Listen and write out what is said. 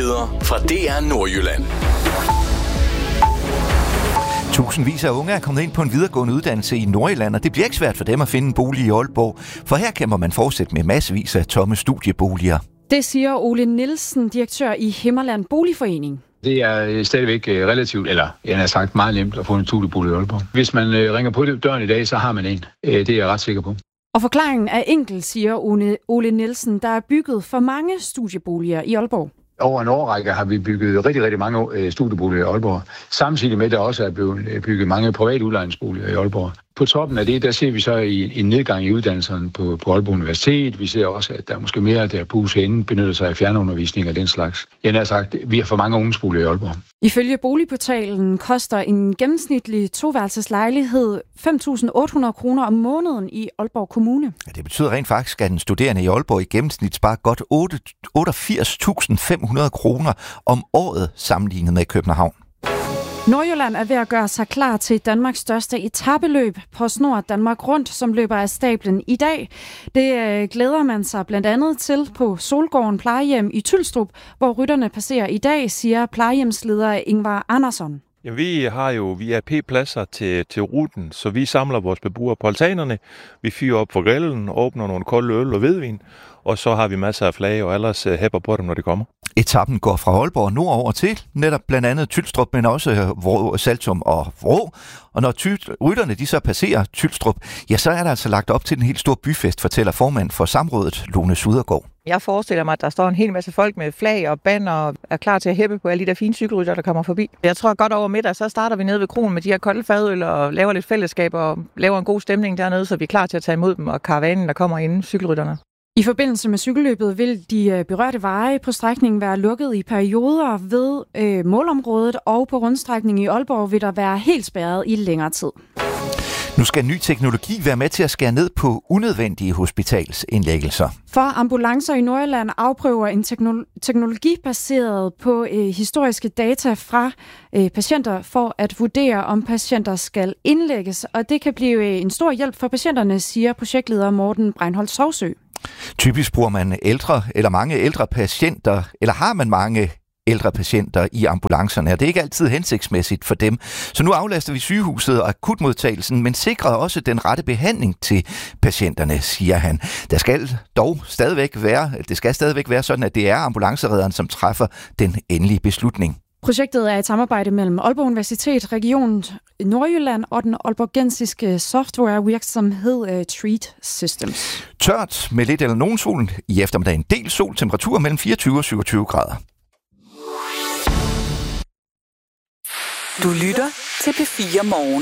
Nyheder fra DR Nordjylland. Tusindvis af unge er kommet ind på en videregående uddannelse i Nordjylland, og det bliver ikke svært for dem at finde en bolig i Aalborg, for her kan man fortsætte med massevis af tomme studieboliger. Det siger Ole Nielsen, direktør i Himmerland Boligforening. Det er stadigvæk relativt, eller jeg har sagt meget nemt at få en studiebolig i Aalborg. Hvis man ringer på døren i dag, så har man en. Det er jeg ret sikker på. Og forklaringen er enkel, siger Ole Nielsen. Der er bygget for mange studieboliger i Aalborg. Over en årrække har vi bygget rigtig mange studieboliger i Aalborg. Samtidig med, at der også er blevet bygget mange private udlejningsboliger i Aalborg. På toppen af det, der ser vi så en nedgang i uddannelserne på Aalborg Universitet. Vi ser også, at der er måske mere, der på huset benytter sig af fjernundervisning og den slags. Jeg har sagt, at vi har for mange ungdomsboliger i Aalborg. Ifølge boligportalen koster en gennemsnitlig toværelseslejlighed 5.800 kroner om måneden i Aalborg Kommune. Ja, det betyder rent faktisk, at en studerende i Aalborg i gennemsnit sparer godt 88.500 kroner om året sammenlignet med København. Nordjylland er ved at gøre sig klar til Danmarks største etapeløb på Snor Danmark Rundt, som løber af stablen i dag. Det glæder man sig blandt andet til på Solgården plejehjem i Tylstrup, hvor rytterne passerer i dag, siger plejehjemsleder Ingvar Andersson. Jamen, vi har jo VIP-pladser til ruten, så vi samler vores beboere på altanerne. Vi fyrer op for grillen, åbner nogle kolde øl og hvidvin, og så har vi masser af flag og ellers hæpper på dem, når de kommer. Etappen går fra Aalborg nordover til netop blandt andet Tylstrup, men også Saltum og Vrå. Og når rytterne de så passerer Tylstrup, ja, så er der altså lagt op til en helt stor byfest, fortæller formand for samrådet, Lone Sudergaard. Jeg forestiller mig, at der står en hel masse folk med flag og banner og er klar til at hæppe på alle de der fine cykelrytter, der kommer forbi. Jeg tror godt over middag, så starter vi nede ved kronen med de her kolde fadøl og laver lidt fællesskab og laver en god stemning dernede, så vi er klar til at tage imod dem og karavanen, der kommer inden cykelrytterne. I forbindelse med cykelløbet vil de berørte veje på strækningen være lukket i perioder ved målområdet, og på rundstrækningen i Aalborg vil der være helt spærret i længere tid. Nu skal ny teknologi være med til at skære ned på unødvendige hospitalsindlæggelser. For ambulancer i Nordjylland afprøver en teknologi baseret på historiske data fra patienter for at vurdere, om patienter skal indlægges. Og det kan blive en stor hjælp for patienterne, siger projektleder Morten Breinholt Sovsø. Typisk bruger man ældre eller mange ældre patienter, eller har man mange ældre patienter i ambulancerne, og det er ikke altid hensigtsmæssigt for dem. Så nu aflaster vi sygehuset og akutmodtagelsen, men sikrer også den rette behandling til patienterne, siger han. Det skal stadigvæk være sådan, at det er ambulanceredderen, som træffer den endelige beslutning. Projektet er et samarbejde mellem Aalborg Universitet, Region Nordjylland og den aalborgensiske softwarevirksomhed Treat Systems. Tørt med lidt eller nogen sol. I eftermiddag en del sol, temperatur mellem 24 og 27 grader. Du lytter til P4 Morgen.